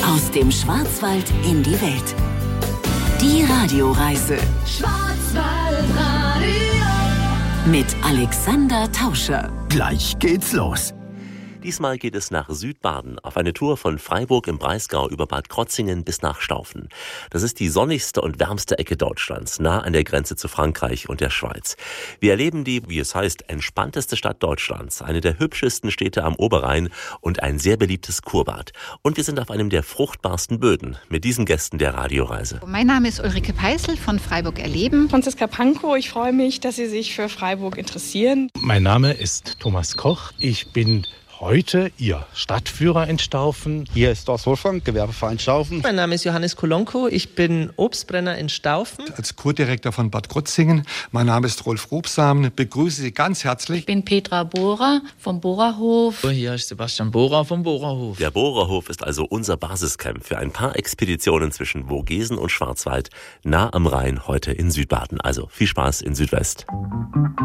Aus dem Schwarzwald in die Welt. Die Radioreise. Schwarzwaldradio. Mit Alexander Tauscher. Gleich geht's los. Diesmal geht es nach Südbaden auf eine Tour von Freiburg im Breisgau über Bad Krozingen bis nach Staufen. Das ist die sonnigste und wärmste Ecke Deutschlands, nah an der Grenze zu Frankreich und der Schweiz. Wir erleben die, wie es heißt, entspannteste Stadt Deutschlands, eine der hübschesten Städte am Oberrhein und ein sehr beliebtes Kurbad. Und wir sind auf einem der fruchtbarsten Böden mit diesen Gästen der Radioreise. Mein Name ist Ulrike Peißl von Freiburg erleben. Franziska Pankow, ich freue mich, dass Sie sich für Freiburg interessieren. Mein Name ist Thomas Koch. Ich bin heute Ihr Stadtführer in Staufen. Hier ist Dorst Wolfgang, Gewerbeverein Staufen. Mein Name ist Johannes Kolonko, ich bin Obstbrenner in Staufen. Als Kurdirektor von Bad Krozingen, mein Name ist Rolf Robsam, begrüße Sie ganz herzlich. Ich bin Petra Bohrer vom Bohrerhof. Hier ist Sebastian Bohrer vom Bohrerhof. Der Bohrerhof ist also unser Basiscamp für ein paar Expeditionen zwischen Vogesen und Schwarzwald, nah am Rhein, heute in Südbaden. Also viel Spaß in Südwest.